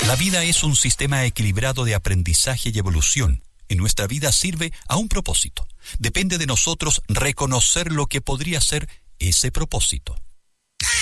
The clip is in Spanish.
La vida es un sistema equilibrado de aprendizaje y evolución. En nuestra vida sirve a un propósito. Depende de nosotros reconocer lo que podría ser ese propósito.